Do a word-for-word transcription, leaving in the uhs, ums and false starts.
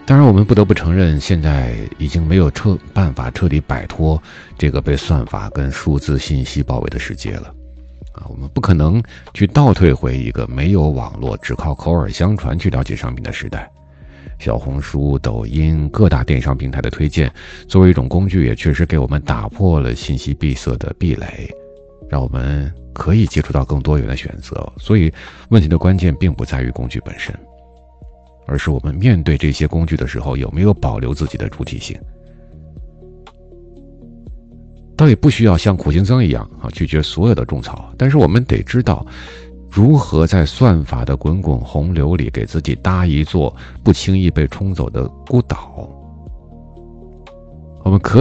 当然我们不得不承认，现在已经没有彻办法彻底摆脱这个被算法跟数字信息包围的世界了啊，我们不可能去倒退回一个没有网络只靠口耳相传去了解商品的时代。小红书、抖音各大电商平台的推荐作为一种工具，也确实给我们打破了信息闭塞的壁垒，让我们可以接触到更多元的选择。所以问题的关键并不在于工具本身，而是我们面对这些工具的时候有没有保留自己的主体性。倒也不需要像苦行僧一样啊拒绝所有的种草，但是我们得知道如何在算法的滚滚洪流里给自己搭一座不轻易被冲走的孤岛。我们可